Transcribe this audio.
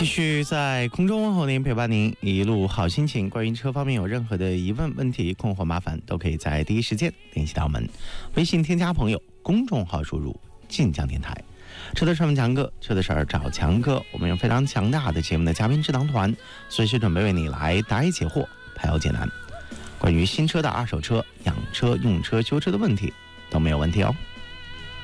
继续在空中问候您，陪伴您一路好心情。关于车方面有任何的疑问、问题、困惑、麻烦，都可以在第一时间联系到我们。微信添加朋友，公众号输入晋江电台。车的事问强哥，车的事儿找强哥。我们有非常强大的节目的嘉宾智囊团，随时准备为你来答疑解惑、排忧解难。关于新车的二手车、养车、用车、修车的问题都没有问题哦。